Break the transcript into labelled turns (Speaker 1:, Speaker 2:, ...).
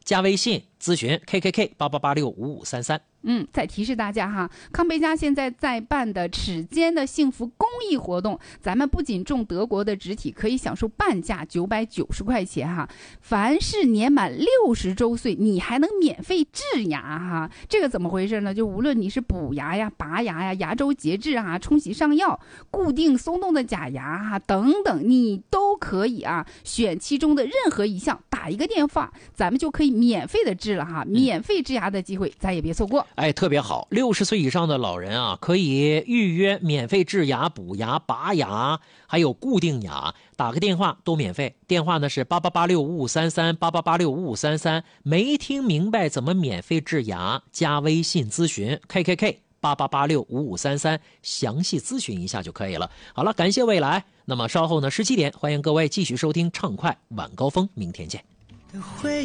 Speaker 1: 加微信咨询 KKK88865533。
Speaker 2: 再提示大家哈，康贝佳现在在办的齿间的幸福公益活动，咱们不仅种德国的植体，可以享受半价990块钱哈。凡是年满60周岁，你还能免费治牙哈。这个怎么回事呢？就无论你是补牙呀、拔牙呀、牙周节制啊、冲洗上药、固定松动的假牙哈等等，你都可以选其中的任何一项，打一个电话，咱们就可以免费的治了哈。免费治牙的机会，咱也别错过。
Speaker 1: 特别好，60岁以上的老人可以预约免费治牙、补牙、拔牙，还有固定牙，打个电话都免费。电话呢是88865533，88865533。没听明白怎么免费治牙，加微信咨询 KKK88865533，详细咨询一下就可以了。好了，感谢未来。那么稍后呢17点，欢迎各位继续收听畅快晚高峰，明天见。